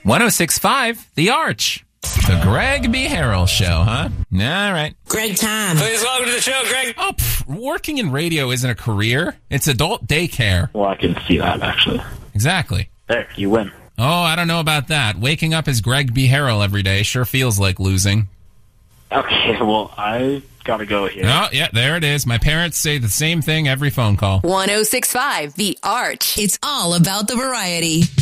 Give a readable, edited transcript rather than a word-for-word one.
106.5, The Arch. The Greg B. Harrell Show, huh? All right. Greg time. Please welcome to the show, Greg. Oh, working in radio isn't a career. It's adult daycare. Well, I can see that, actually. Exactly. There, you win. Oh, I don't know about that. Waking up as Greg B. Harrell every day sure feels like losing. Okay, well, I gotta go here. Oh, yeah, there it is. My parents say the same thing every phone call. 106.5, The Arch. It's all about the variety.